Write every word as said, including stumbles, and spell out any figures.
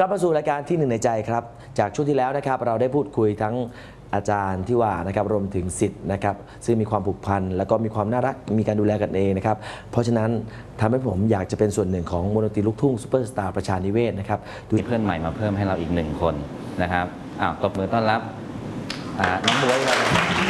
กลับมาสู่รายการที่หนึ่งในใจครับจากช่วงที่แล้วนะครับเราได้พูดคุยทั้งอาจารย์ที่ว่านะครับรวมถึงศิษย์นะครับซึ่งมีความผูกพันแล้วก็มีความน่ารักมีการดูแลกันเองนะครับเพราะฉะนั้นทำให้ผมอยากจะเป็นส่วนหนึ่งของวงดนตรีลูกทุ่งซุปเปอร์สตาร์ประชานิเวศนะครับมีเพื่อนใหม่มาเพิ่มให้เราอีกหนึ่งคนนะครับอ้าวตบมือต้อนรับน้องบ๊วยครับ